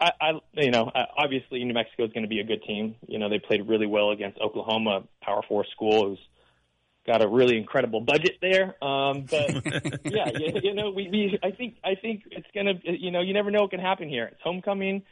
obviously New Mexico is going to be a good team. You know, they played really well against Oklahoma, Power 4 school. Who's got a really incredible budget there. But yeah, I think it's going to, you never know what can happen here. It's homecoming.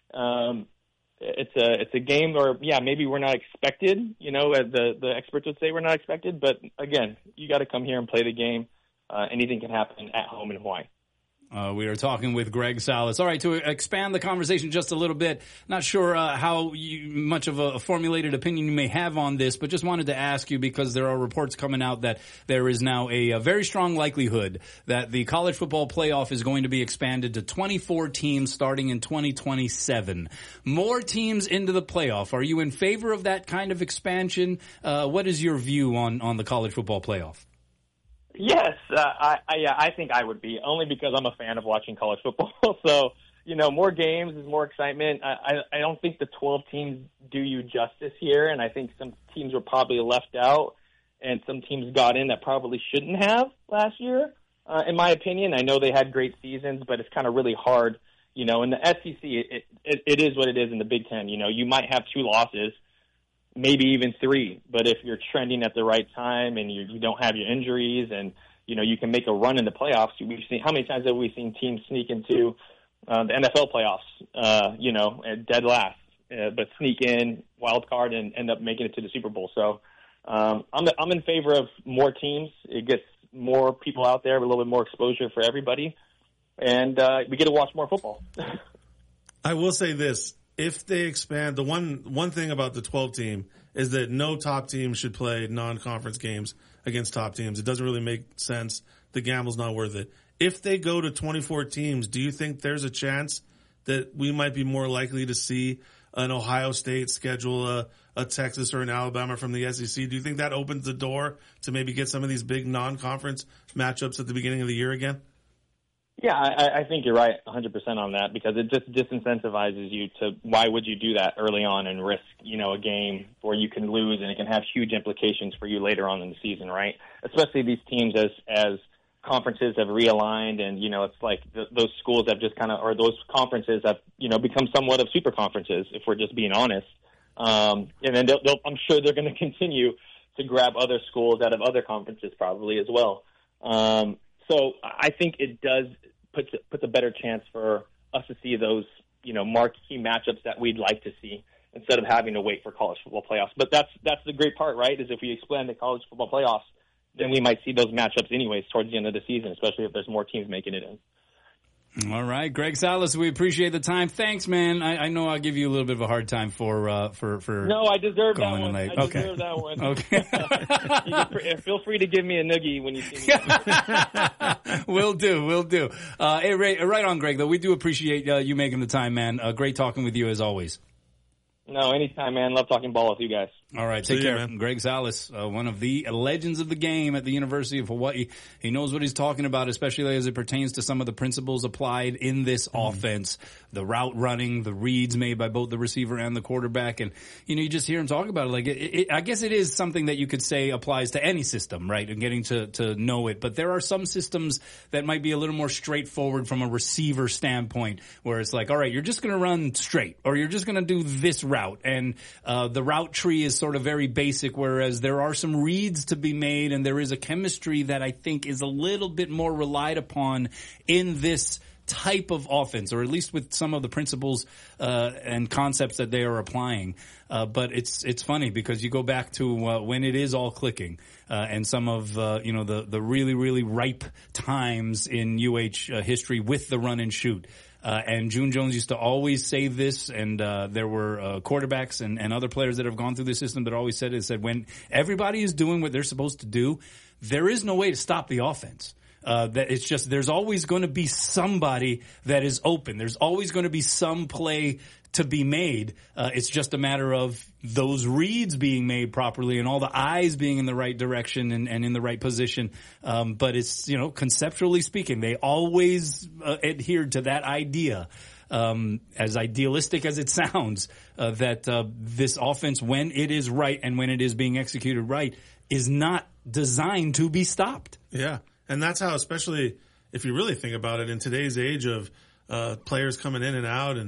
It's a game where, maybe we're not expected, as the experts would say we're not expected. But again, you got to come here and play the game. Anything can happen at home in Hawaii. We are talking with Greg Salas. All right, to expand the conversation just a little bit, not sure how much of a formulated opinion you may have on this, but just wanted to ask you because there are reports coming out that there is now a very strong likelihood that the college football playoff is going to be expanded to 24 teams starting in 2027. More teams into the playoff. Are you in favor of that kind of expansion? What is your view on the college football playoff? Yes, I think I would be, only because I'm a fan of watching college football. So, more games is more excitement. I don't think the 12 teams do you justice here, and I think some teams were probably left out, and some teams got in that probably shouldn't have last year, in my opinion. I know they had great seasons, but it's kind of really hard. In the SEC, it is what it is in the Big Ten. You might have 2 losses, maybe even 3. But if you're trending at the right time and you don't have your injuries and, you can make a run in the playoffs, we've seen, how many times have we seen teams sneak into the NFL playoffs, at dead last, but sneak in, wild card, and end up making it to the Super Bowl. So I'm in favor of more teams. It gets more people out there, a little bit more exposure for everybody, and we get to watch more football. I will say this. If they expand, the one thing about the 12 team is that no top team should play non-conference games against top teams. It doesn't really make sense. The gamble's not worth it. If they go to 24 teams, do you think there's a chance that we might be more likely to see an Ohio State schedule a Texas or an Alabama from the SEC? Do you think that opens the door to maybe get some of these big non-conference matchups at the beginning of the year again? Yeah, I think you're right 100% on that, because it just disincentivizes you to, why would you do that early on and risk, a game where you can lose and it can have huge implications for you later on in the season, right? Especially these teams as conferences have realigned and, it's like those schools have just or those conferences have, become somewhat of super conferences, if we're just being honest. And then I'm sure they're going to continue to grab other schools out of other conferences probably as well. So I think it does puts a better chance for us to see those, marquee matchups that we'd like to see instead of having to wait for college football playoffs. But that's the great part, right, is if we expand the college football playoffs, then we might see those matchups anyways towards the end of the season, especially if there's more teams making it in. All right, Greg Salas, we appreciate the time. Thanks, man. I know I'll give you a little bit of a hard time for. No, I deserve that one. Late. I deserve that one. Okay. Feel free to give me a noogie when you see me. Will do. Hey, right on, Greg. Though we do appreciate you making the time, man. Great talking with you as always. No, anytime, man. Love talking ball with you guys. All right, take care. Man. Greg Salas, one of the legends of the game at the University of Hawaii. He knows what he's talking about, especially as it pertains to some of the principles applied in this offense. The route running, the reads made by both the receiver and the quarterback. And, you just hear him talk about it. Like, I guess it is something that you could say applies to any system, right, and getting to know it. But there are some systems that might be a little more straightforward from a receiver standpoint, where it's like, all right, you're just going to run straight, or you're just going to do this route. And the route tree is sort of very basic, whereas there are some reads to be made, and there is a chemistry that I think is a little bit more relied upon in this type of offense, or at least with some of the principles and concepts that they are applying. But it's funny because you go back to when it is all clicking, and some of the really, really ripe times in UH history with the run and shoot. And June Jones used to always say this, and there were quarterbacks and other players that have gone through the system that always said when everybody is doing what they're supposed to do, there is no way to stop the offense. That it's just, there's always going to be somebody that is open. There's always going to be some play to be made. It's just a matter of those reads being made properly and all the eyes being in the right direction and in the right position. But it's, conceptually speaking, they always adhered to that idea, as idealistic as it sounds, that this offense, when it is right and when it is being executed right, is not designed to be stopped. Yeah. And that's how, especially if you really think about it, in today's age of players coming in and out, and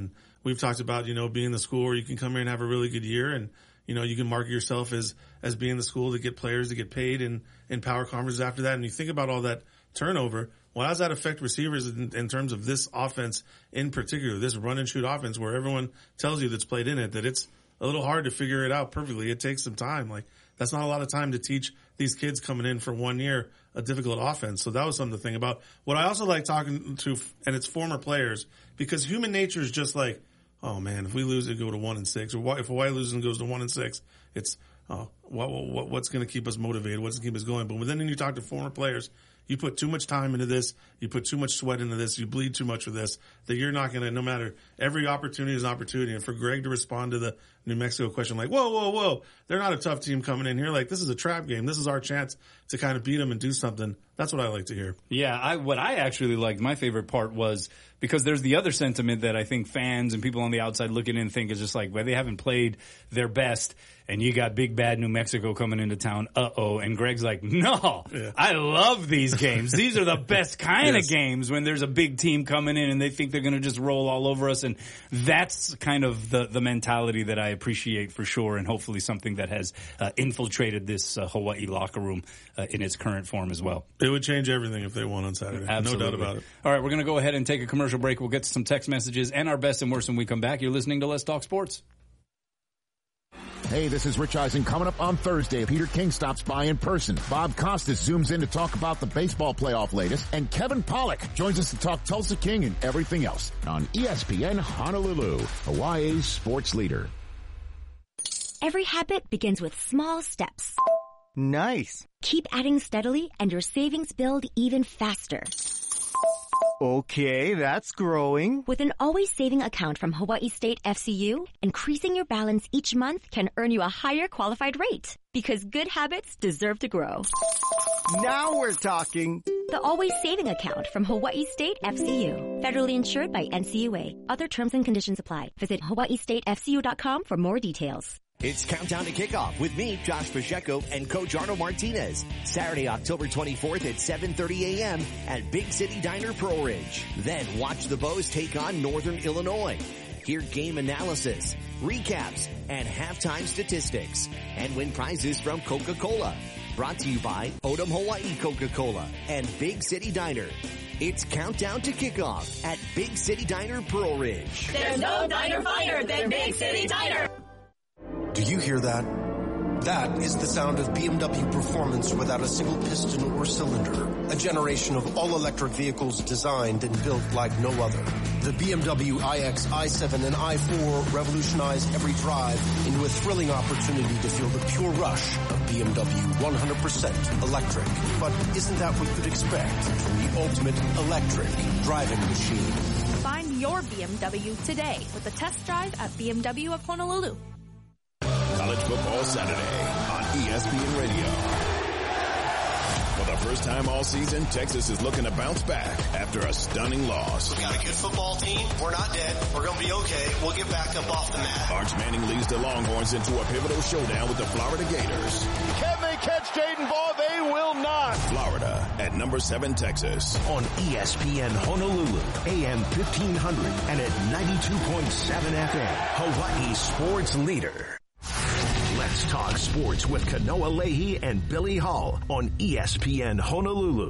we've talked about, being the school where you can come here and have a really good year, and, you can market yourself as being the school to get players to get paid in power conferences after that. And you think about all that turnover. Well, how does that affect receivers in terms of this offense in particular, this run and shoot offense where everyone tells you that's played in it that it's a little hard to figure it out perfectly. It takes some time. Like, that's not a lot of time to teach these kids coming in for 1 year a difficult offense. So that was something to think about. What I also like talking to, and it's former players, because human nature is just like, oh man, if we lose it, go to 1-6, or if Hawaii loses and goes to 1-6, it's, what's going to keep us motivated? What's going to keep us going? But then when you talk to former players, you put too much time into this, you put too much sweat into this, you bleed too much for this, that you're not going to, no matter, every opportunity is an opportunity. And for Greg to respond to the New Mexico question like, whoa, they're not a tough team coming in here. Like, this is a trap game. This is our chance to kind of beat them and do something. That's what I like to hear. Yeah, what I actually liked, my favorite part was, because there's the other sentiment that I think fans and people on the outside looking in think is just like, well, they haven't played their best, and you got big bad New Mexico coming into town. And Greg's like, no, yeah. I love these games. These are the best kind of games when there's a big team coming in and they think they're going to just roll all over us. And that's kind of the mentality that I appreciate for sure, and hopefully something that has infiltrated this Hawaii locker room in its current form as well. It would change everything if they won on Saturday. Absolutely. No doubt about it. All right, we're going to go ahead and take a commercial break. We'll get to some text messages and our best and worst when we come back. You're listening to Let's Talk Sports. Hey, this is Rich Eisen. Coming up on Thursday, Peter King stops by in person. Bob Costas zooms in to talk about the baseball playoff latest. And Kevin Pollak joins us to talk Tulsa King and everything else on ESPN Honolulu, Hawaii's sports leader. Every habit begins with small steps. Nice. Keep adding steadily and your savings build even faster. Okay, that's growing. With an always saving account from Hawaii State FCU, increasing your balance each month can earn you a higher qualified rate. Because good habits deserve to grow. Now we're talking. The Always Saving Account from Hawaii State FCU. Federally insured by NCUA. Other terms and conditions apply. Visit hawaiistatefcu.com for more details. It's Countdown to Kickoff with me, Josh Pacheco, and Coach Arnold Martinez. Saturday, October 24th at 7:30 a.m. at Big City Diner, Pearl Ridge. Then watch the Bows take on Northern Illinois. Hear game analysis, recaps, and halftime statistics. And win prizes from Coca-Cola. Brought to you by Odom Hawaii Coca-Cola and Big City Diner. It's Countdown to Kickoff at Big City Diner, Pearl Ridge. There's no diner finer than Big City Diner. Do you hear that? That is the sound of BMW performance without a single piston or cylinder. A generation of all-electric vehicles designed and built like no other. The BMW iX, i7, and i4 revolutionized every drive into a thrilling opportunity to feel the pure rush of BMW 100% electric. But isn't that what you'd expect from the ultimate electric driving machine? Find your BMW today with a test drive at BMW of Honolulu. College Football Saturday on ESPN Radio. For the first time all season, Texas is looking to bounce back after a stunning loss. We've got a good football team. We're not dead. We're going to be okay. We'll get back up off the mat. Arch Manning leads the Longhorns into a pivotal showdown with the Florida Gators. Can they catch Jaden Ball? They will not. Florida at number 7 Texas. On ESPN Honolulu, AM 1500 and at 92.7 FM, Hawaii's sports leader. Let's talk sports with Kanoa Leahy and Billy Hall on ESPN Honolulu.